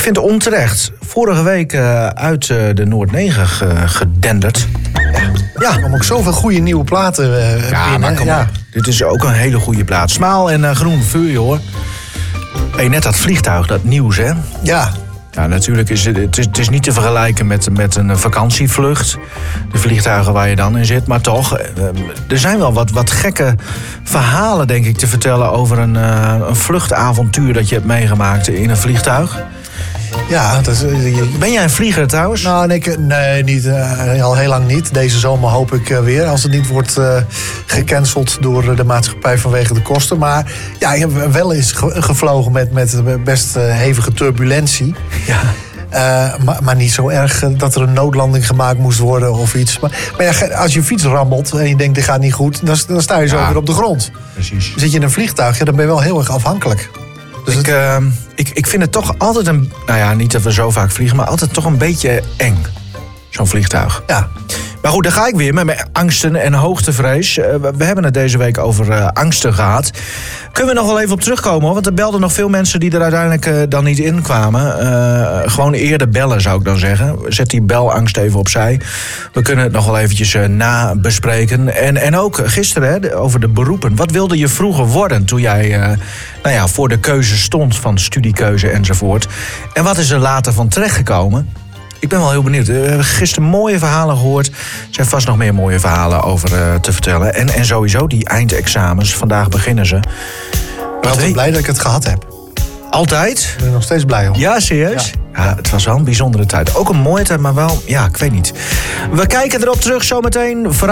vind het onterecht. Vorige week uit de Noord 9 gedenderd. Ja, er komen ook zoveel goede nieuwe platen binnen. Maar kom op. Dit is ook een hele goede plaat. Smaal en groen vuur, hoor. Hey, net dat vliegtuig, dat nieuws, hè? Ja. Ja, natuurlijk is het is niet te vergelijken met een vakantievlucht. De vliegtuigen waar je dan in zit. Maar toch, er zijn wel wat gekke verhalen, denk ik, te vertellen over een vluchtavontuur dat je hebt meegemaakt in een vliegtuig. Ja, Ben jij een vlieger trouwens? Nou, nee, niet, al heel lang niet. Deze zomer hoop ik weer, als het niet wordt gecanceld door de maatschappij vanwege de kosten. Maar ja, ik heb wel eens gevlogen met best hevige turbulentie. Ja. Maar niet zo erg dat er een noodlanding gemaakt moest worden of iets. Maar ja, als je fiets rammelt en je denkt dit gaat niet goed, dan sta je zo weer op de grond. Precies. Zit je in een vliegtuig, dan ben je wel heel erg afhankelijk. Dus ik vind het toch altijd nou ja, niet dat we zo vaak vliegen, maar altijd toch een beetje eng. Zo'n vliegtuig. Ja. Maar goed, daar ga ik weer met mijn angsten en hoogtevrees. We hebben het deze week over angsten gehad. Kunnen we nog wel even op terugkomen, hoor? Want er belden nog veel mensen die er uiteindelijk dan niet in kwamen. Gewoon eerder bellen, zou ik dan zeggen. Zet die belangst even opzij. We kunnen het nog wel eventjes nabespreken. En ook gisteren, over de beroepen. Wat wilde je vroeger worden toen jij voor de keuze stond van studiekeuze enzovoort? En wat is er later van terechtgekomen? Ik ben wel heel benieuwd. We hebben gisteren mooie verhalen gehoord. Er zijn vast nog meer mooie verhalen over te vertellen. En sowieso die eindexamens. Vandaag beginnen ze. Ik ben altijd blij dat ik het gehad heb. Altijd? Ik ben er nog steeds blij om. Ja, serieus? Ja, het was wel een bijzondere tijd. Ook een mooie tijd, maar wel, ja, ik weet niet. We kijken erop terug zometeen.